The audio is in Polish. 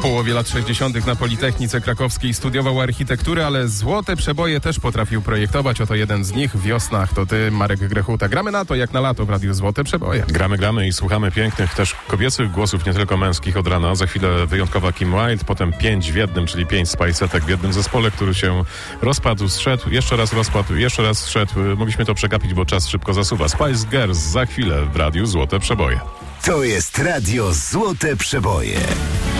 połowie lat 60. na Politechnice Krakowskiej studiował architekturę, ale złote przeboje też potrafił projektować. Oto jeden z nich. Wiosna, to ty, Marek Grechuta. Gramy na to jak na lato w Radiu Złote Przeboje. Gramy i słuchamy pięknych, też kobiecych głosów, nie tylko męskich od rana. Za chwilę wyjątkowa Kim Wilde, potem 5 w jednym, czyli 5 Spice'etek w jednym zespole, który się rozpadł, zszedł, jeszcze raz rozpadł, jeszcze raz zszedł. Mogliśmy to przegapić, bo czas szybko zasuwa. Spice Girls za chwilę w Radiu Złote Przeboje. To jest Radio Złote Przeboje.